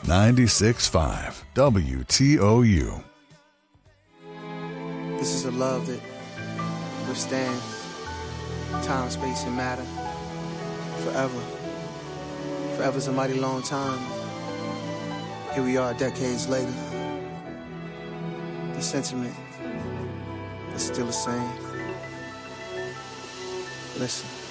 96.5 WTOU. This is a love that withstands time, space, and matter forever. Forever's a mighty long time. Here we are decades later. The sentiment is still the same. Listen.